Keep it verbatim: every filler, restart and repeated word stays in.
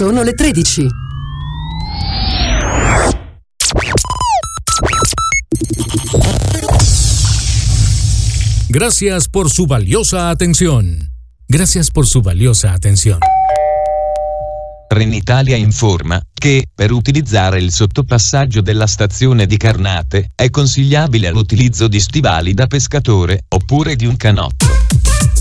Sono le tredici. Gracias por su valiosa atención. Gracias por su valiosa atención. Trenitalia informa che, per utilizzare il sottopassaggio della stazione di Carnate, è consigliabile l'utilizzo di stivali da pescatore, oppure di un canotto.